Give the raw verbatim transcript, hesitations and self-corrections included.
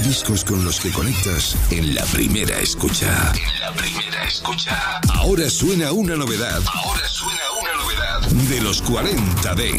discos con los que conectas en la primera escucha. En la primera escucha. Ahora suena una novedad. Ahora suena una novedad de los cuarenta Dance.